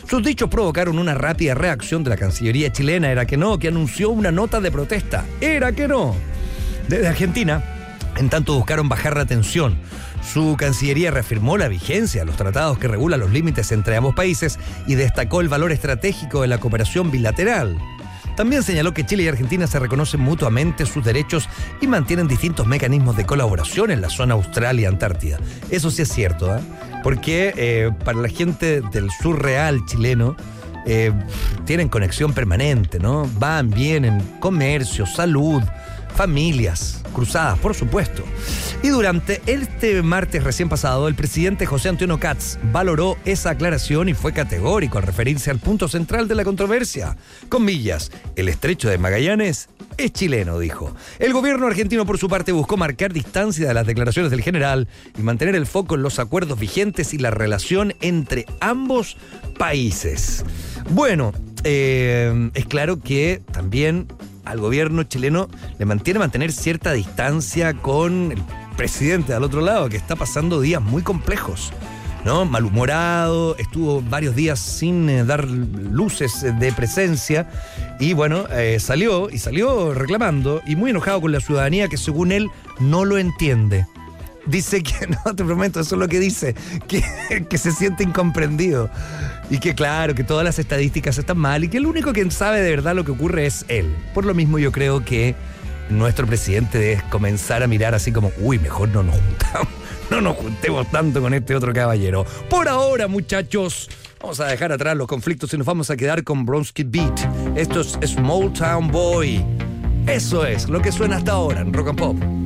Sus dichos provocaron una rápida reacción de la Cancillería chilena, era que no, que anunció una nota de protesta. Era que no. Desde Argentina, en tanto, buscaron bajar la tensión. Su Cancillería reafirmó la vigencia de los tratados que regulan los límites entre ambos países y destacó el valor estratégico de la cooperación bilateral. También señaló que Chile y Argentina se reconocen mutuamente sus derechos y mantienen distintos mecanismos de colaboración en la zona austral y antártida. Eso sí es cierto, ¿eh? Porque para la gente del sur real chileno tienen conexión permanente, ¿no? Van, vienen, comercio, salud, familias cruzadas, por supuesto. Y durante este martes recién pasado, el presidente José Antonio Kats valoró esa aclaración y fue categórico al referirse al punto central de la controversia. Comillas, el estrecho de Magallanes es chileno, dijo. El gobierno argentino, por su parte, buscó marcar distancia de las declaraciones del general y mantener el foco en los acuerdos vigentes y la relación entre ambos países. Bueno, es claro que también al gobierno chileno le mantener cierta distancia con el presidente al otro lado, que está pasando días muy complejos, ¿no? Malhumorado, estuvo varios días sin dar luces de presencia y bueno, salió reclamando y muy enojado con la ciudadanía que según él no lo entiende. Dice que, no, te prometo, eso es lo que dice, que se siente incomprendido y que claro, que todas las estadísticas están mal y que el único que sabe de verdad lo que ocurre es él. Por lo mismo yo creo que nuestro presidente debe comenzar a mirar así como, uy, mejor no nos juntemos tanto con este otro caballero. Por ahora, muchachos, vamos a dejar atrás los conflictos y nos vamos a quedar con Bronski Beat. Esto es Small Town Boy. Eso es lo que suena hasta ahora en Rock and Pop.